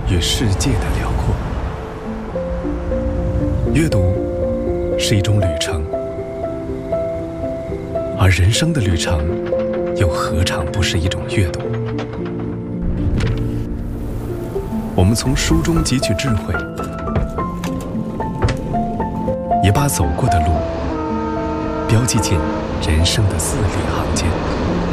与世界的辽阔。阅读是一种旅程，而人生的旅程又何尝不是一种阅读？我们从书中汲取智慧，也把走过的路标记进人生的字里行间。